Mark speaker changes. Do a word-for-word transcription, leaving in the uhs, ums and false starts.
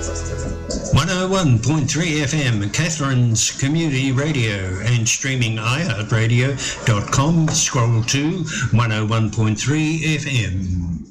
Speaker 1: one oh one point three F M, Catherine's Community Radio, and streaming i heart radio dot com. Scroll to one oh one point three F M.